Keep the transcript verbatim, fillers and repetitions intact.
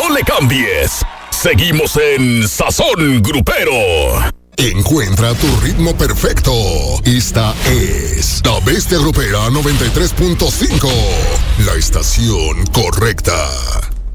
No le cambies. Seguimos en Sazón Grupero. Encuentra tu ritmo perfecto. Esta es La Bestia Grupera noventa y tres punto cinco. La estación correcta.